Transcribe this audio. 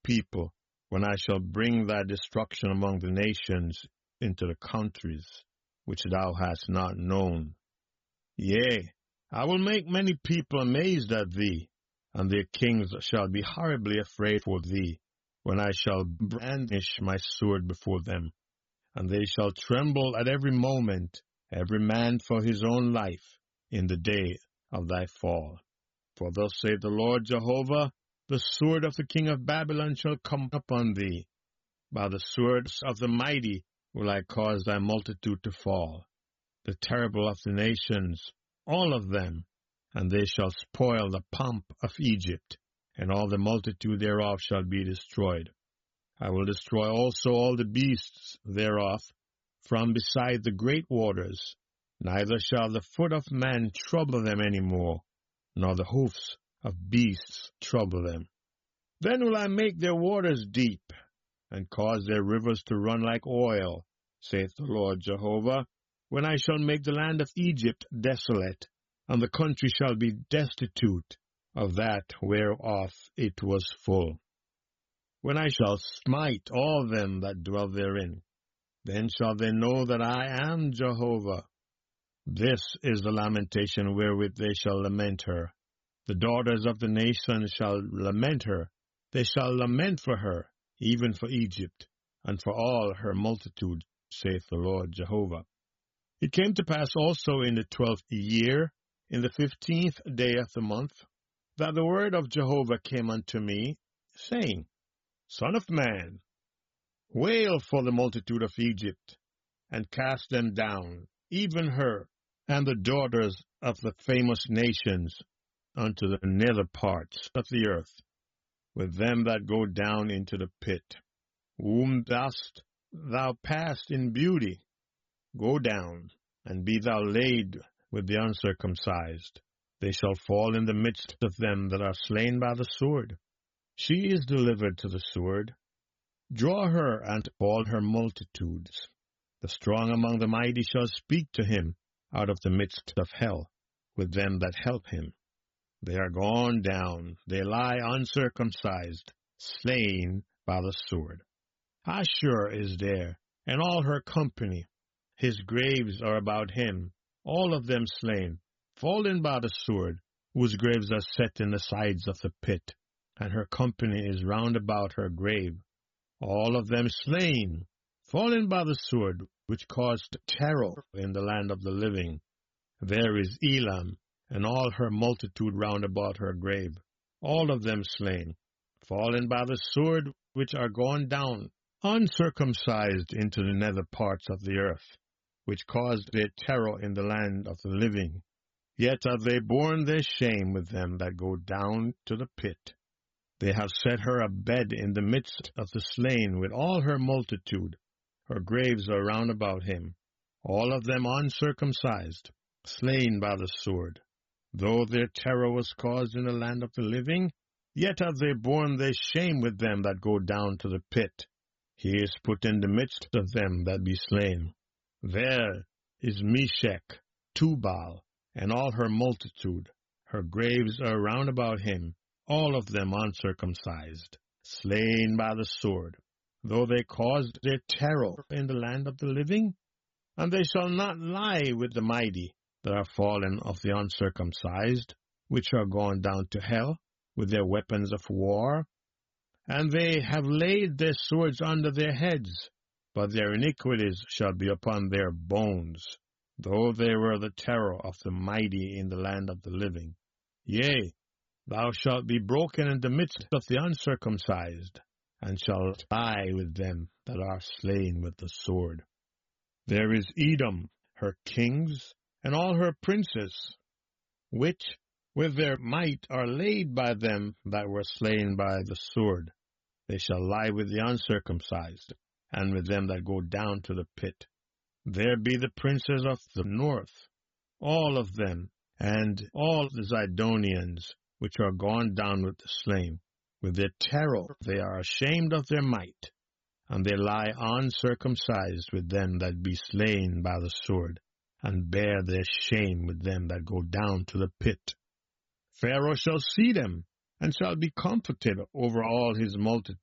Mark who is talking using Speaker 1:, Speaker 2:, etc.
Speaker 1: people, when I shall bring thy destruction among the nations into the countries which thou hast not known. Yea, I will make many people amazed at thee, and their kings shall be horribly afraid for thee, when I shall brandish my sword before them. And they shall tremble at every moment, every man for his own life, in the day of thy fall. For thus saith the Lord Jehovah, the sword of the king of Babylon shall come upon thee. By the swords of the mighty will I cause thy multitude to fall, the terrible of the nations, all of them, and they shall spoil the pomp of Egypt, and all the multitude thereof shall be destroyed. I will destroy also all the beasts thereof from beside the great waters, neither shall the foot of man trouble them any more, nor the hoofs of beasts trouble them. Then will I make their waters deep, and cause their rivers to run like oil, saith the Lord Jehovah, when I shall make the land of Egypt desolate, and the country shall be destitute of that whereof it was full. When I shall smite all them that dwell therein, then shall they know that I am Jehovah. This is the lamentation wherewith they shall lament her. The daughters of the nations shall lament her. They shall lament for her, even for Egypt, and for all her multitude, saith the Lord Jehovah. It came to pass also in the 12th year, in the 15th day of the month, that the word of Jehovah came unto me, saying, Son of man, wail for the multitude of Egypt, and cast them down, even her, and the daughters of the famous nations, unto the nether parts of the earth, with them that go down into the pit. Whom dost thou pass in beauty? Go down, and be thou laid with the uncircumcised. They shall fall in the midst of them that are slain by the sword. She is delivered to the sword. Draw her and all her multitudes. The strong among the mighty shall speak to him out of the midst of hell, with them that help him. They are gone down, they lie uncircumcised, slain by the sword. Ashur is there, and all her company. His graves are about him, all of them slain, fallen by the sword, whose graves are set in the sides of the pit, and her company is round about her grave. All of them slain, fallen by the sword, which caused terror in the land of the living. There is Elam, and all her multitude round about her grave, all of them slain, fallen by the sword, which are gone down, uncircumcised into the nether parts of the earth, which caused their terror in the land of the living. Yet have they borne their shame with them that go down to the pit. They have set her a bed in the midst of the slain with all her multitude. Her graves are round about him, all of them uncircumcised, slain by the sword. Though their terror was caused in the land of the living, yet have they borne their shame with them that go down to the pit. He is put in the midst of them that be slain. There is Meshech, Tubal, and all her multitude. Her graves are round about him, all of them uncircumcised, slain by the sword. Though they caused their terror in the land of the living, and they shall not lie with the mighty that are fallen of the uncircumcised, which are gone down to hell with their weapons of war. And they have laid their swords under their heads, but their iniquities shall be upon their bones, though they were the terror of the mighty in the land of the living. Yea, thou shalt be broken in the midst of the uncircumcised, and shalt lie with them that are slain with the sword. There is Edom, her kings, and all her princes, which with their might are laid by them that were slain by the sword. They shall lie with the uncircumcised, and with them that go down to the pit. There be the princes of the north, all of them, and all the Zidonians, which are gone down with the slain. With their terror they are ashamed of their might, and they lie uncircumcised with them that be slain by the sword, and bear their shame with them that go down to the pit. Pharaoh shall see them, and shall be comforted over all his multitude,